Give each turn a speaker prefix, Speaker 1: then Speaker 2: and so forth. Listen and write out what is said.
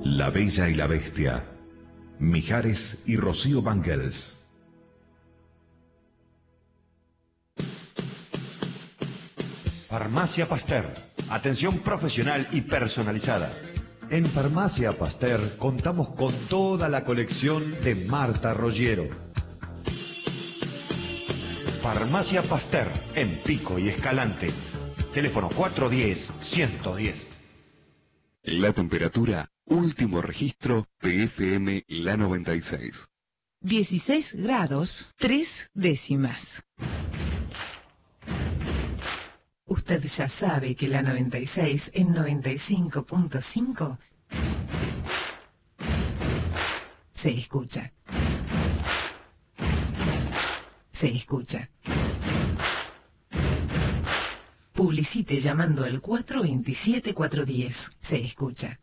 Speaker 1: La Bella y la Bestia, Mijares y Rocío Banquels.
Speaker 2: Farmacia Pasteur. Atención profesional y personalizada. En Farmacia Pasteur contamos con toda la colección de Marta Rogero. Farmacia Pasteur, en Pico y Escalante. Teléfono 410-110.
Speaker 3: La temperatura, último registro, PFM La 96.
Speaker 4: 16 grados, 3 décimas. Usted ya sabe que la 96 en 95.5 se escucha. Se escucha. Publicite llamando al 427-410. Se escucha.